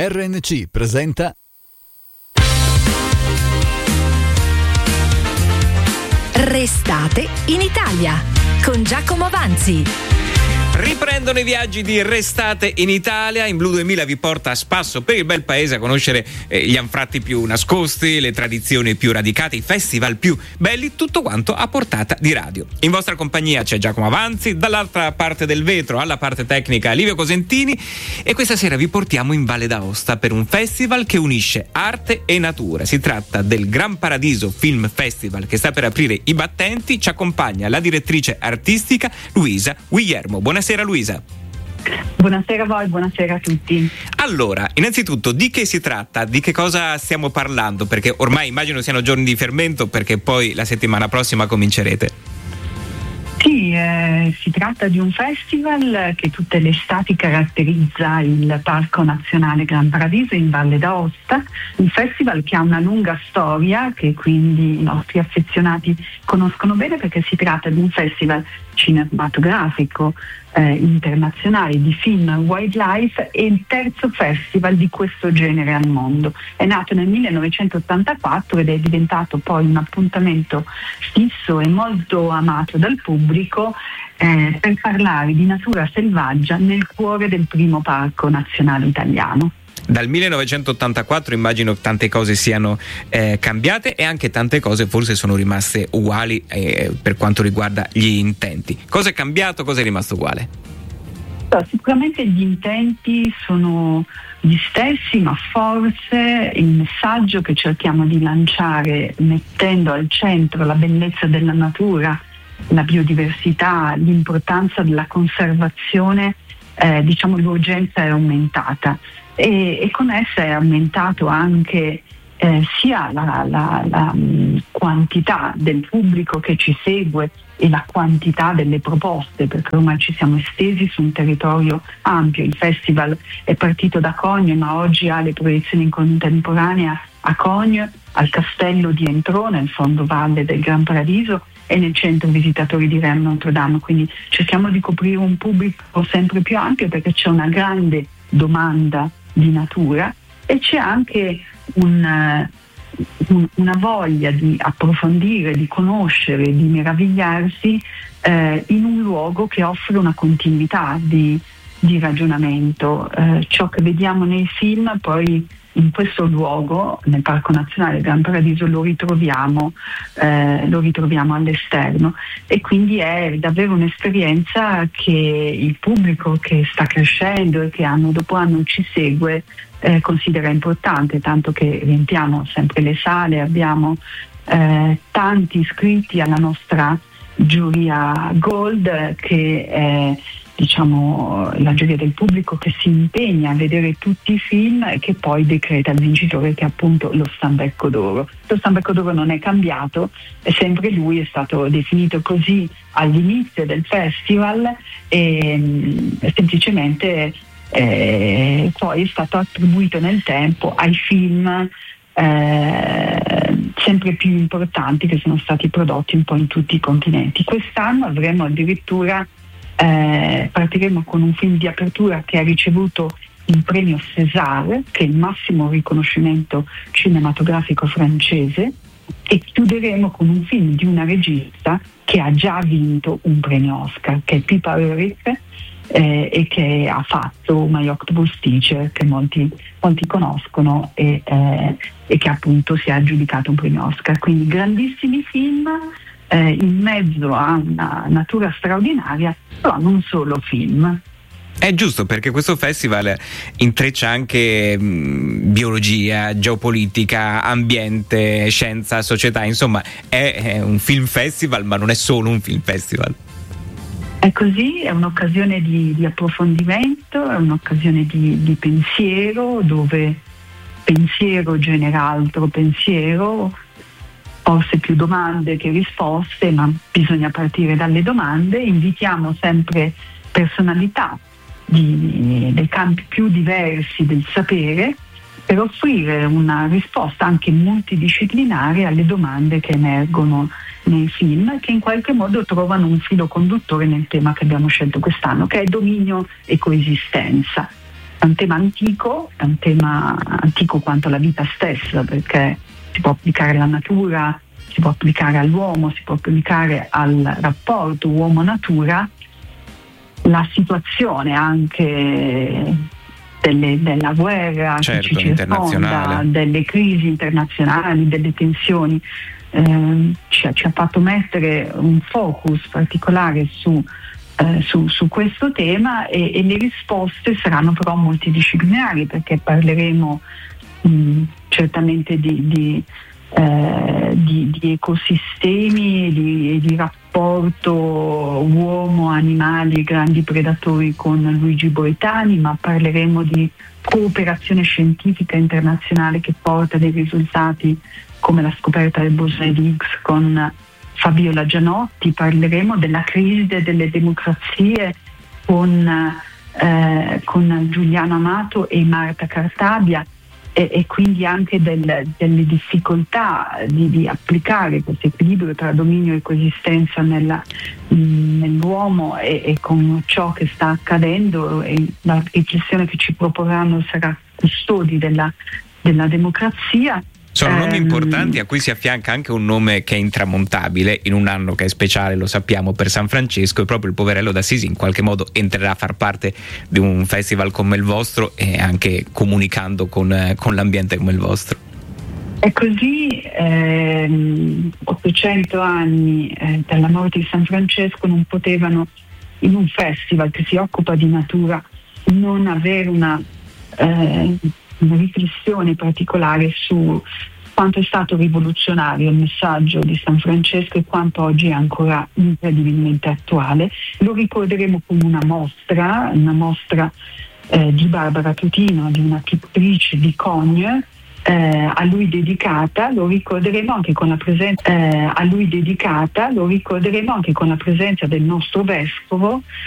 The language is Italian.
RNC presenta Restate in Italia con Giacomo Vanzi. Riprendono i viaggi di Restate in Italia. In Blu 2000 vi porta a spasso per il bel paese a conoscere gli anfratti più nascosti, le tradizioni più radicate, i festival più belli, tutto quanto a portata di radio. In vostra compagnia c'è Giacomo Vanzi, dall'altra parte del vetro alla parte tecnica Livio Cosentini, e questa sera vi portiamo in Valle d'Aosta per un festival che unisce arte e natura. Si tratta del Gran Paradiso Film Festival che sta per aprire i battenti. Ci accompagna la direttrice artistica Luisa Guillermo. Buonasera Luisa. Buonasera a voi, buonasera a tutti. Allora, innanzitutto, di che si tratta? Di che cosa stiamo parlando? Perché ormai immagino siano giorni di fermento, perché poi la settimana prossima comincerete. Sì, si tratta di un festival che tutte le estati caratterizza il Parco Nazionale Gran Paradiso in Valle d'Aosta, un festival che ha una lunga storia, che quindi i nostri affezionati conoscono bene, perché si tratta di un festival cinematografico internazionale di film wildlife e il terzo festival di questo genere al mondo. È nato nel 1984 ed è diventato poi un appuntamento fisso e molto amato dal pubblico per parlare di natura selvaggia nel cuore del primo parco nazionale italiano. Dal 1984 immagino tante cose siano cambiate e anche tante cose forse sono rimaste uguali per quanto riguarda gli intenti. Cosa è cambiato, cosa è rimasto uguale? Sicuramente gli intenti sono gli stessi, ma forse il messaggio che cerchiamo di lanciare, mettendo al centro la bellezza della natura, la biodiversità, l'importanza della conservazione, l'urgenza è aumentata. E con essa è aumentato anche sia la quantità del pubblico che ci segue e la quantità delle proposte, perché ormai ci siamo estesi su un territorio ampio. Il festival è partito da Cogne, ma oggi ha le proiezioni in contemporanea a Cogne, al castello di Entrò, nel fondovalle del Gran Paradiso, e nel centro visitatori di Rennes Notre Dame. Quindi cerchiamo di coprire un pubblico sempre più ampio, perché c'è una grande domanda di natura e c'è anche una voglia di approfondire, di conoscere, di meravigliarsi in un luogo che offre una continuità di ragionamento. Ciò che vediamo nei film poi in questo luogo, nel Parco Nazionale Gran Paradiso, lo ritroviamo all'esterno, e quindi è davvero un'esperienza che il pubblico che sta crescendo e che anno dopo anno ci segue considera importante, tanto che riempiamo sempre le sale, abbiamo tanti iscritti alla nostra giuria Gold, che è la giuria del pubblico che si impegna a vedere tutti i film e che poi decreta il vincitore, che è appunto lo Stambecco d'Oro. Lo Stambecco d'Oro non è cambiato, è sempre lui, è stato definito così all'inizio del festival e semplicemente poi è stato attribuito nel tempo ai film sempre più importanti che sono stati prodotti un po' in tutti i continenti. Quest'anno avremo addirittura partiremo con un film di apertura che ha ricevuto il premio César, che è il massimo riconoscimento cinematografico francese, e chiuderemo con un film di una regista che ha già vinto un premio Oscar, che è Pippa Ulrich, e che ha fatto My Octopus Teacher, che molti conoscono, e che appunto si è aggiudicato un premio Oscar. Quindi grandissimi film in mezzo a una natura straordinaria, però non solo film. È giusto, perché questo festival intreccia anche biologia, geopolitica, ambiente, scienza, società, insomma è un film festival, ma non è solo un film festival. È così, è un'occasione di approfondimento, è un'occasione di pensiero, dove pensiero genera altro pensiero, forse più domande che risposte, ma bisogna partire dalle domande. Invitiamo sempre personalità dei campi più diversi del sapere, per offrire una risposta anche multidisciplinare alle domande che emergono nei film, che in qualche modo trovano un filo conduttore nel tema che abbiamo scelto quest'anno, che è dominio e coesistenza. un tema antico, è un tema antico quanto la vita stessa, perché si può applicare alla natura, si può applicare all'uomo, si può applicare al rapporto uomo-natura. La situazione anche della guerra, certo, che ci circonda, delle crisi internazionali, delle tensioni, ci ha fatto mettere un focus particolare su questo tema, e le risposte saranno però multidisciplinari, perché parleremo certamente di ecosistemi, di rapporto uomo-animali, grandi predatori, con Luigi Boitani, ma parleremo di cooperazione scientifica internazionale che porta dei risultati come la scoperta del bosone di Higgs con Fabiola Gianotti, parleremo della crisi delle democrazie con Giuliano Amato e Marta Cartabia, e quindi anche delle difficoltà di applicare questo equilibrio tra dominio e coesistenza nell'uomo, e con ciò che sta accadendo, e la riflessione che ci proporranno sarà custodi della democrazia. Sono nomi importanti a cui si affianca anche un nome che è intramontabile in un anno che è speciale, lo sappiamo, per San Francesco, e proprio il Poverello d'Assisi in qualche modo entrerà a far parte di un festival come il vostro, e anche comunicando con l'ambiente come il vostro. È così, 800 anni dalla morte di San Francesco non potevano, in un festival che si occupa di natura, non avere una riflessione particolare su quanto è stato rivoluzionario il messaggio di San Francesco e quanto oggi è ancora incredibilmente attuale. Lo ricorderemo con una mostra di Barbara Tutino, di una pittrice di Cogne, a lui dedicata. Lo ricorderemo anche con la presenza del nostro vescovo,